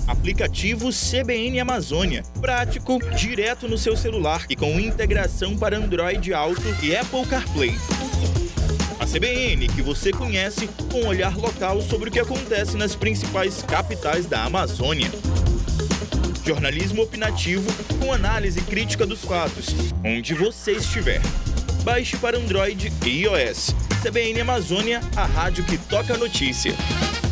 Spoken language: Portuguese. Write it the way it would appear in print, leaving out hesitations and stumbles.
Aplicativo CBN Amazônia. Prático, direto no seu celular e com integração para Android Auto e Apple CarPlay. A CBN, que você conhece, com um olhar local sobre o que acontece nas principais capitais da Amazônia. Jornalismo opinativo com análise crítica dos fatos, onde você estiver. Baixe para Android e iOS. CBN Amazônia, a rádio que toca a notícia.